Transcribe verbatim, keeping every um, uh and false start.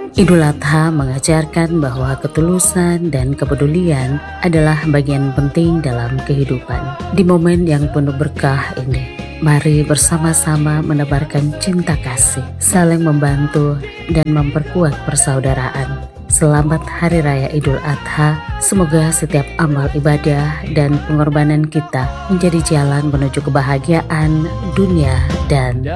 Idul Adha mengajarkan bahwa ketulusan dan kepedulian adalah bagian penting dalam kehidupan. Di momen yang penuh berkah ini, mari bersama-sama menebarkan cinta kasih, saling membantu dan memperkuat persaudaraan. Selamat Hari Raya Idul Adha. Semoga setiap amal ibadah dan pengorbanan kita menjadi jalan menuju kebahagiaan dunia dan